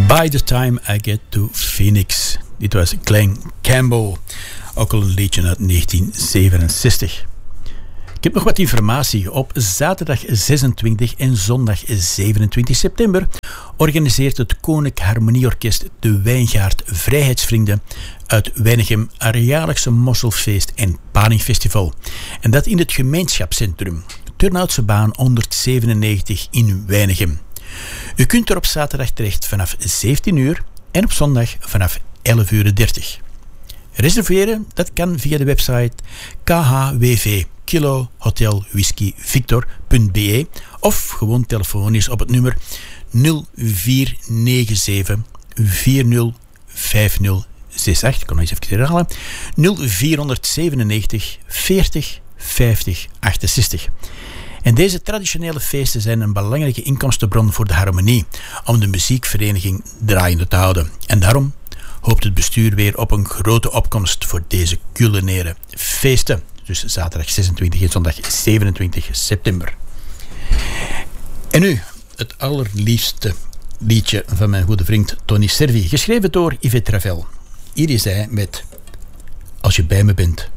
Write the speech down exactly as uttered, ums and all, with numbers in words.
By the Time I Get to Phoenix. Dit was Glen Campbell, ook al een liedje uit negentien zevenenzestig. Ik heb nog wat informatie. Op zaterdag zesentwintig en zondag zevenentwintig september organiseert het Koninklijk Harmonieorkest de Wijngaard Vrijheidsvrienden uit Weinigem een jaarlijkse mosselfeest en paningfestival. En dat in het gemeenschapscentrum Turnhoutsebaan honderdzevenennegentig in Weinigem. U kunt er op zaterdag terecht vanaf zeventien uur en op zondag vanaf elf uur dertig. Reserveren, dat kan via de website k h w v Kilo Hotel Whisky Victor punt b e of gewoon telefonisch op het nummer nul vier negen zeven vier nul vijf nul zes acht. Ik kan nog eens even herhalen. nul vier zevenennegentig veertig vijftig achtenzestig. En deze traditionele feesten zijn een belangrijke inkomstenbron voor de harmonie om de muziekvereniging draaiende te houden. En daarom hoopt het bestuur weer op een grote opkomst voor deze culinaire feesten. Dus zaterdag zesentwintig en zondag zevenentwintig september. En nu het allerliefste liedje van mijn goede vriend Tony Servi, geschreven door Yvette Ravel. Hier is hij met Als je bij me bent.